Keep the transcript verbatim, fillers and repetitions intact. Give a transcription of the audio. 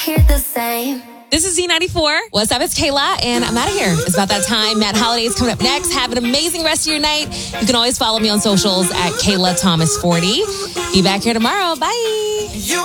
hear the same. This is Z ninety-four. What's up? It's Kayla, and I'm out of here. It's about that time. Matt Holiday is coming up next. Have an amazing rest of your night. You can always follow me on socials at Kayla Thomas forty. Be back here tomorrow. Bye. You